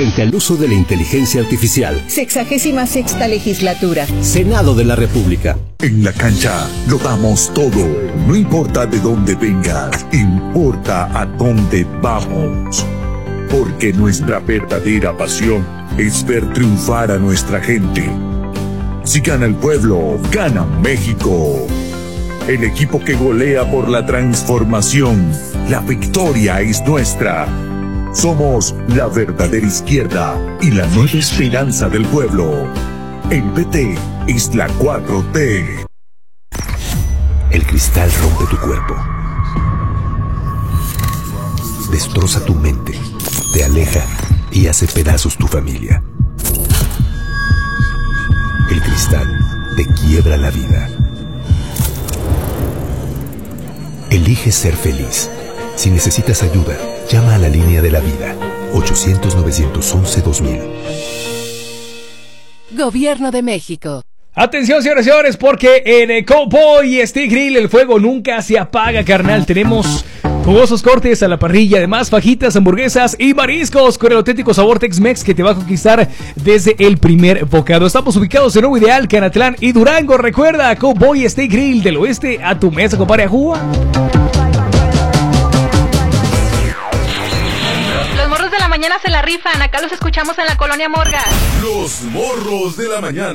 frente al uso de la inteligencia artificial. 66ª legislatura. Senado de la República. En la cancha lo damos todo. No importa de dónde vengas, importa a dónde vamos. Porque nuestra verdadera pasión es ver triunfar a nuestra gente. Si gana el pueblo, gana México. El equipo que golea por la transformación. La victoria es nuestra. Somos la verdadera izquierda y la nueva esperanza del pueblo. El PT es la 4T. El cristal rompe tu cuerpo. Destroza tu mente, te aleja y hace pedazos tu familia. El cristal te quiebra la vida. Elige ser feliz. Si necesitas ayuda, llama a la línea de la vida. 800-911-2000. Gobierno de México. Atención, señores y señores, porque en Cowboy Steak Grill el fuego nunca se apaga, carnal. Tenemos jugosos cortes a la parrilla, además fajitas, hamburguesas y mariscos con el auténtico sabor Tex-Mex que te va a conquistar desde el primer bocado. Estamos ubicados en Nuevo Ideal, Canatlán y Durango. Recuerda, Cowboy Steak Grill, del oeste a tu mesa, compadre Ajúa. Los morros de la mañana se la rifan. Acá los escuchamos en la Colonia Morga. Los morros de la mañana.